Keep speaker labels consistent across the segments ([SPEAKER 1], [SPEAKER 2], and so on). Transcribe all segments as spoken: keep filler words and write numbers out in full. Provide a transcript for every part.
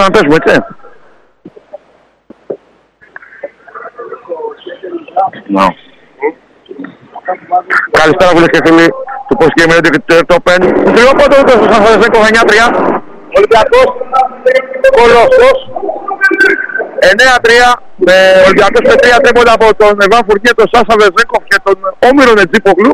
[SPEAKER 1] να παίζουμε, έτσι. No. Καλησπέρα φίλες και φίλοι του Post Game Radio και του Air Open. Τριόποντο το Σαν Φρανσίσκο εννιά τρία. Ολυμπιακός Κολοσσός εννιά τρία. Με Ολυμπιακός με τρία τρίποντα από τον Εβάν Φουρνιέ, τον Σάσα Βεζέγκοφ και τον Όμηρο Νετζίπογλου.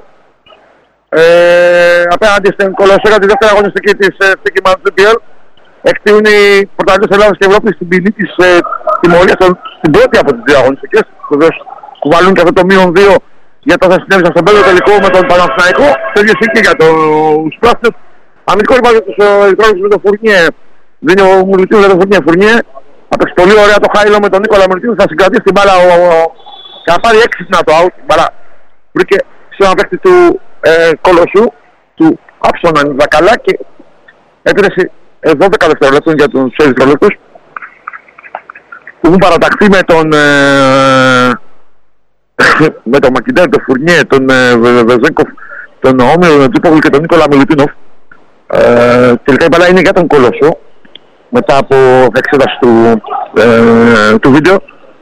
[SPEAKER 1] Ε, απέναντι στην Κολοσσό για τη δεύτερη αγωνιστική της Sticky Man τζι πι ελ. Εκτίουν οι πρωταγωνιστές Ελλάδας και Ευρώπης στην ποινή της ε, τιμωρίας στην πρώτη από τις δύο αγωνιστικές. Βεβαίως κουβαλούν και αυτό το μείον δύο για το θα συνέβησαν στον πέμπτο τελικό με τον Παναθηναϊκό. Το ίδιο ισχύει και για τους πράσινους. Αμυντικό λοιπόν για τους ηλεκτρόνικους με τον Φουρνιέ. Δίνει ο Μουλουτίου για τον Φουρνιέ. Φουρνιέ θα παίξει πολύ ωραία το χάιλο με τον Νίκολα Μουλουτίου. Θα συγκρατήσει την μπάλα και θα πάρει έξι να το out. Μπάλα βρήκε σε ένα παίκτη του ε, Κολοσσού, του άψωνα Νιδακαλά και έπαιρνε δώδεκα δευτερολέπτων για τους ερυθρόλεπτους που έχουν παραταχθεί με τον ε, με τον Μακιντέρ, τον Φουρνιέ, τον ε, Βεζέγκοφ, τον Όμηρο, τον Τζίπογλου και τον Νίκολα Μιλουτίνοφ. Ε, τελικά η μπάλα είναι για τον Κολοσσό μετά από εξέταση του, ε, του βίντεο.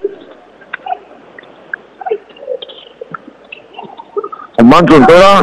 [SPEAKER 1] Ο Μάντζον τώρα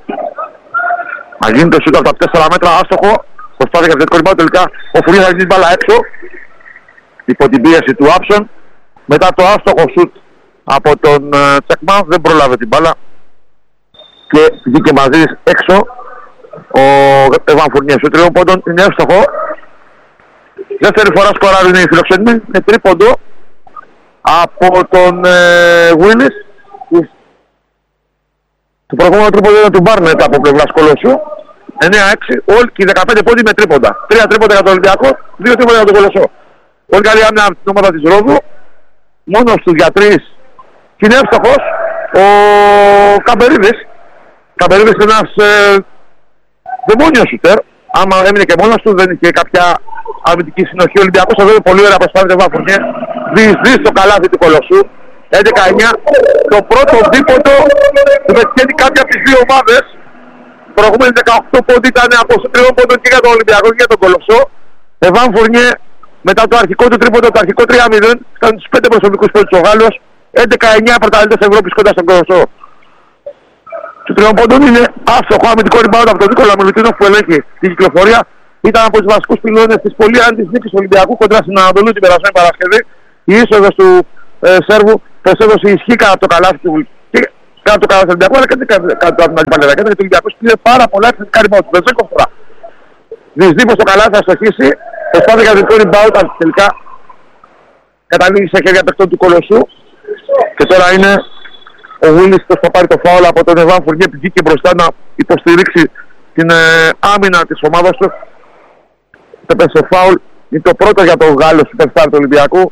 [SPEAKER 1] να γίνει το σούτ από τα τέσσερα μέτρα άστοχο. Προσπάθεια για το κορυμπάου, τελικά ο Φουρνιέ θα γίνει την μπάλα έξω υπό την πίεση του Άψον. Μετά το άστοχο σούτ από τον uh, Τσακμάν δεν προλάβε την μπάλα και βγήκε μαζί έξω ο Εβάν Φουρνιέ. Ο τριών πόντων είναι εύστοχο. Δεύτερη φορά σκοράρουν οι φιλοξενημένοι με τρίποντο από τον Βίλις. Uh, το προηγούμενο τρίποντο ήταν του Μπάρνετ από πλευράς Κολοσσού. εννιά έξι, όλοι και οι δεκαπέντε πόντοι με τρίποντα. τρία τρίποντα για τον Ολυμπιακό, δύο τρίποντα για τον Κολοσσό. Πολύ καλή άμυνα από την ομάδα της Ρόδου. Μόνος του για τρεις. Και είναι εύστοχος ο Καμπερίδης. Καμπερίδης είναι ένας ε, δαιμόνιος σουτέρ. Άμα έμεινε και μόνος του δεν είχε κάποια αμυντική συνοχή. Ο Ολυμπιακός εδώ είναι πολύ ωραία προσπάθεια του Βάφουρνιέ. Διεισδύει στο καλάθι του Κολοσσού. έντεκα εννιά. Το πρώτο δίποντο που πετυχαίνει κάποια από τις δύο ομάδες. Προηγούμενοι δεκαοκτώ πόντι ήταν από τριών πόντων και για τον Ολυμπιακό και για τον Κολοσσό. Εβάν Φουρνιέ μετά το αρχικό του τρίποντο, το αρχικό τρία μηδέν, ήταν τους πέντε προσωπικούς πόντους ο Γάλλος. έντεκα εννιά πρωταθλητές Ευρώπης κοντά στον Κολοσσό. Του τριών πόντων είναι άστοχο αμυντικό rebound από τον Νίκολα Μιλουτίνοφ που ελέγχει την κυκλοφορία. Ήταν από τους βασικούς πυλώνες της πολύ άνετης νίκης του Ολυμπιακού κοντά στην Ανατολή την περασμένη Παρασκευή. Η είσοδος του ε, Σέρβου θα έδωσε ισχύ κατά το καλάθι του και κατά το καλάθι του Ολυμπιακού, αλλά και κατά την αντιπαλή ρακέτα. Γιατί ο Ολυμπιακός πήρε πάρα πολλά εξαιρετικά rebound. Δεν σε κοφτρά. Διεισδύει στο καλάθι θα στοχίσει. Προσπάθεια για το rebound, αλλά τελικά καταλήγει σε χέρια παιχτών του Κολοσσού. Και τώρα είναι ο Βίλις που θα πάρει το φάουλ από τον Εβάν Φουρνιέ που βγήκε μπροστά να υποστηρίξει την ε, άμυνα της ομάδας του. Έπεσε φάουλ. Είναι το πρώτο για τον Γάλλο superstar του Ολυμπιακού.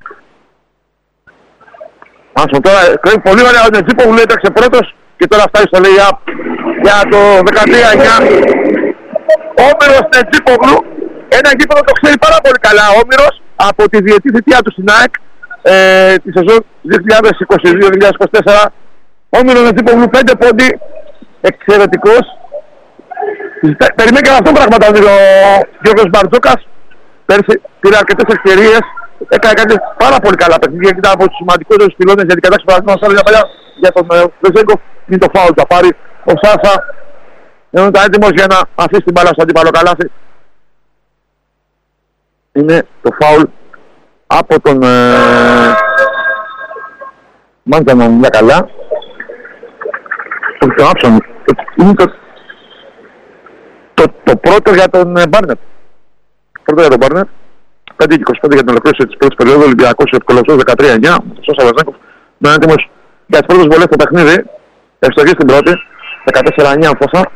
[SPEAKER 1] Άσο τώρα, πολύ ωραία ο Νετζίπογλου έτρεξε πρώτος και τώρα φτάσει στο lay-up για το δεκατρία εννιά. Όμηρος Νετζίπογλου, ένα γήπεδο το ξέρει πάρα πολύ καλά ο Όμηρος από τη διετή θητεία του στην ΑΕΚ ε, τη σεζόν δύο χιλιάδες είκοσι δύο δύο χιλιάδες είκοσι τέσσερα. Όμηρος Νετζίπογλου πέντε πόντι, εξαιρετικός. Περιμένει και αυτό πράγματα ο Γιώργος Μπαρτζόκας. Πέρυσι πήρε αρκετές ευκαιρίες. Έκανε κάτι πάρα πολύ καλά παιχνίδια και ήταν από τους σημαντικότερους πυλώνες για την κατάξυση παραδείγματος άλλα παλιά για τον Βεζέγκοφ. Είναι το φάουλ, θα πάρει ο Σάσα. Ενώ ήταν έτοιμος για να αφήσει την μπάλα στο αντίπαλο καλάθι. Είναι το φάουλ από τον ε... Μάντζα να μιλά καλά. Όχι τον Άψον. Είναι το... Το, το πρώτο για τον Μπάρνετ. Πρώτο για τον Μπάρνετ. πέντε και είκοσι πέντε για την ολοκλήρωση της πρώτης περίοδου. Ολυμπιακός Κολοσσός δεκατρία εννιά. Σώσα Βεζέγκοφ να είναι έτοιμος για τις πρώτες βολές στο παιχνίδι. Ευστοχή στην πρώτη. δεκατέσσερα εννιά Φώσα.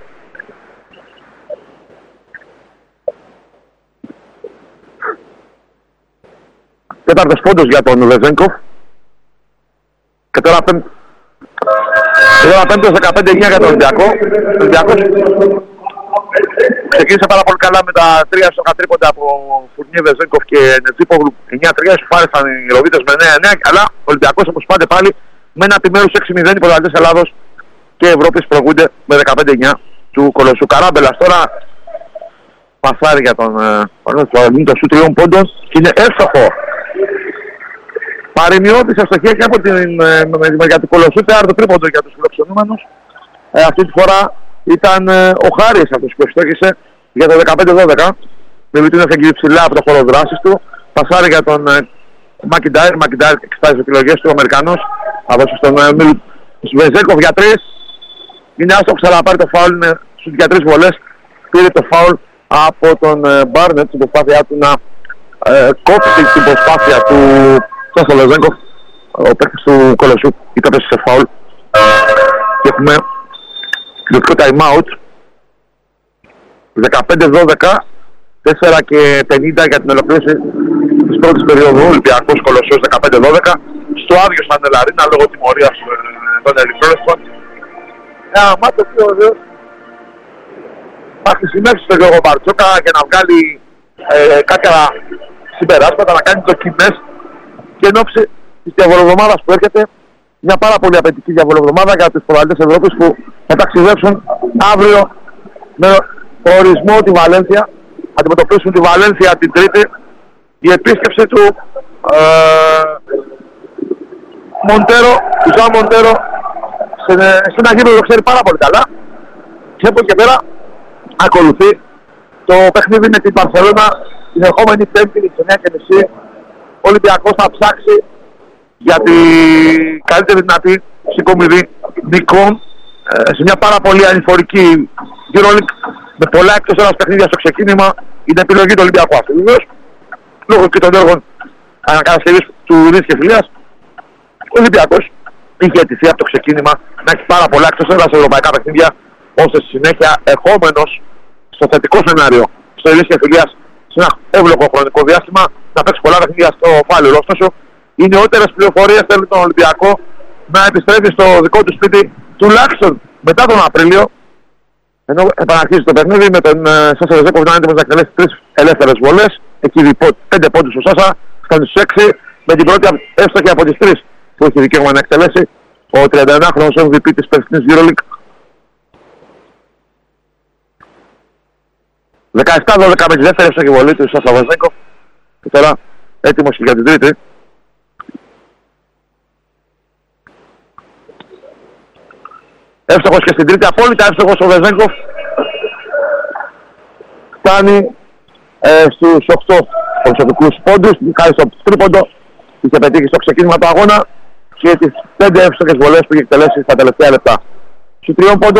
[SPEAKER 1] Τέταρτος πόντος για τον Βεζέγκοφ. Και τώρα πέμπτος. Τώρα πέμπτος δεκαπέντε εννιά για τον Ολυμπιακό. Ο Ολυμπιακός ξεκίνησε πάρα πολύ καλά με τα τρία στο τρίποντα από Φουρνιέ, Βεζέγκοφ και Νετζίπογλου. εννιά τρία σου φάρεσαν οι Ροδίτες με εννιά εννιά, αλλά ο Ολυμπιακός όπως πάντα πάλι με ένα επιμέρους έξι μηδέν οι πρωταθλητές Ελλάδος και Ευρώπης προηγούνται με δεκαπέντε εννιά του Κολοσσού. Καράμπελας τώρα πασάρι για τον Παναγιώτη, το σου τριών πόντων και είναι εύστοχο. Παρημιώτης ευστοχία και από την μεριά του Κολοσσού, τέταρτο τρίποντο για τους φιλοξενούμενους. Ε, αυτή τη φορά ήταν ε, ο Χάρης αυτός που ευστόχησε για το δεκαπέντε δώδεκα. Μιλουτίνο έφεγγε ψηλά από το χώρο δράσης του. Πασάρι για τον ε, Μακιντάιρ. Μακιντάιρ εξετάζει τις επιλογές του, ο Αμερικανός. Θα δώσει στον ε, Μιλ... Βεζέκοφ για τρεις. Είναι άστοχος, αλλά πάρει το φάουλ, είναι σουτ για τρεις βολές. Πήρε το φάουλ από τον ε, Μπάρνετ στην προσπάθειά του να ε, κόψει την προσπάθεια του Σάσο Βεζέκοφ. Ο παίκτης του Κολοσσού ήταν πέσει σε φάουλ. Και έχουμε λεπτικό time out. δεκαπέντε δώδεκα, τέσσερα και πενήντα για την ολοκλήρωση της πρώτης περίοδου. Ολυμπιακός Κολοσσός δεκαπέντε δώδεκα. Στο άδειο σαν Ελαρίνα λόγω τιμωρίας των Ερυθρόλευκων. Ένα μάτι το οποίο βεβαίως θα χρησιμεύσει τον Γιώργο Μπαρτσόκα για να βγάλει ε, κάποια συμπεράσματα, να κάνει δοκιμές και εν ώψη της διαβολοβδομάδας που έρχεται. Μια πάρα πολύ απαιτητική διαβολοβδομάδα για τους πρωταθλητές Ευρώπης που θα ταξιδέψουν αύριο με προορισμό τη Βαλένθια. Αντιμετωπίσουν τη Βαλένθια την Τρίτη. Η επίσκεψη του ε, Μοντέρο, του Ζαν Μοντέρο σε, σε ένα γήπεδο που ξέρει πάρα πολύ καλά. Και από εκεί και πέρα ακολουθεί το παιχνίδι με την Μπαρσελόνα την ερχόμενη Πέμπτη στις εννιά και μισή. Ο Ολυμπιακός θα ψάξει για την καλύτερη δυνατή συγκομιδή νικών ε, σε μια πάρα πολύ ανηφορική EuroLeague με πολλά εκτός ένας παιχνίδια στο ξεκίνημα. Είναι επιλογή του Ολυμπιακού αυτού βεβαίως, λόγω και των έργων ανακατασκευής του Ινής και Φιλίας. Ο Ολυμπιακός είχε αιτηθεί από το ξεκίνημα να έχει πάρα πολλά εκτός έδρας ευρωπαϊκά παιχνίδια, ώστε στη συνέχεια ερχόμενος στο θετικό σενάριο στο Ινής και Φιλίας σε ένα εύλογο χρονικό διάστημα να παίξει πολλά παιχνίδια στο Φάληρο. Ωστόσο, οι νεότερες πληροφορίες θέλουν τον Ολυμπιακό να επιστρέφει στο δικό του σπίτι τουλάχιστον μετά τον Απρίλιο, ενώ επαναρχίζει το παιχνίδι με τον Σάσα Βεζέκοφ να είναι έτοιμος να εκτελέσει τρεις ελεύθερες βολές. Εκεί πέντε πόντους ο Σάσα, φτάνει στους έξι, με την πρώτη εύστοχη από τις τρεις που έχει δικαίωμα να εκτελέσει ο τριανταεννιάχρονος εμ βι πι της περσινής EuroLeague. δεκαεπτά δώδεκα με τη δεύτερη εύστοχη βολή του Σάσα Βεζέκοφ και τώρα έτοιμος και για την τρίτη. Εύστοχος και στην τρίτη, απόλυτα εύστοχος ο Βεζέγκοφ. Φτάνει ε, στους οκτώ προσωπικούς πόντους, χάρη στο τρίποντο είχε πετύχει στο ξεκίνημα του αγώνα και τις πέντε εύστοχες βολές που είχε εκτελέσει στα τελευταία λεπτά. Στους τριών πόντων